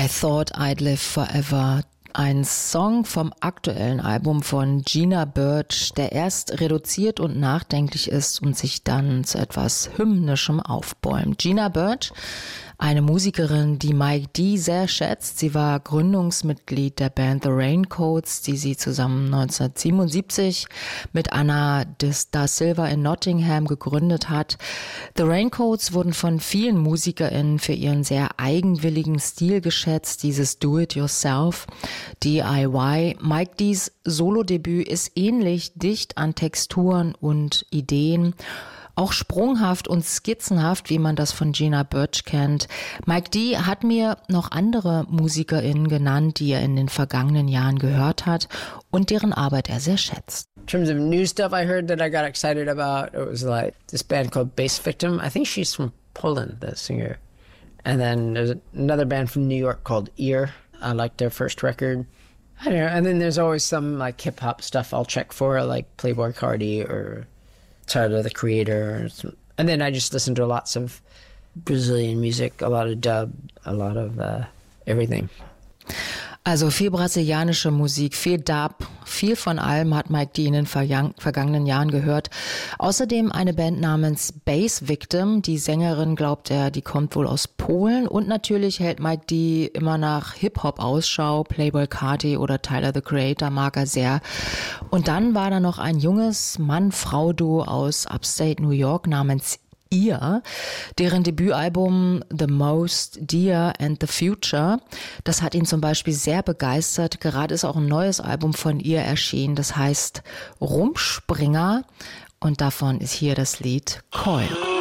I Thought I'd Live Forever. Ein Song vom aktuellen Album von Gina Birch, der erst reduziert und nachdenklich ist und sich dann zu etwas Hymnischem aufbäumt. Gina Birch, eine Musikerin, die Mike D. sehr schätzt. Sie war Gründungsmitglied der Band The Raincoats, die sie zusammen 1977 mit Anna da Silva in Nottingham gegründet hat. The Raincoats wurden von vielen MusikerInnen für ihren sehr eigenwilligen Stil geschätzt, dieses Do-it-yourself, DIY. Mike D's Solodebüt ist ähnlich dicht an Texturen und Ideen, auch sprunghaft und skizzenhaft, wie man das von Gina Birch kennt. Mike D. hat mir noch andere MusikerInnen genannt, die er in den vergangenen Jahren gehört hat und deren Arbeit er sehr schätzt. In terms of new stuff I heard that I got excited about, it was like this band called Bass Victim. I think she's from Poland, the singer. And then there's another band from New York called Ear. I liked their first record. I don't know. And then there's always some like hip hop stuff I'll check for, like Playboi Carti or Tyler, the Creator. And then I just listen to lots of Brazilian music, a lot of dub, a lot of everything. Also viel brasilianische Musik, viel Dub, viel von allem hat Mike D. in den vergangenen Jahren gehört. Außerdem eine Band namens Bass Victim. Die Sängerin, glaubt er, die kommt wohl aus Polen. Und natürlich hält Mike D. immer nach Hip-Hop Ausschau. Playboi Carti oder Tyler, the Creator mag er sehr. Und dann war da noch ein junges Mann-Frau-Duo aus Upstate New York namens Ear, deren Debütalbum The Most Dear and the Future, das hat ihn zum Beispiel sehr begeistert. Gerade ist auch ein neues Album von Ear erschienen, das heißt Rumspringer und davon ist hier das Lied Coil.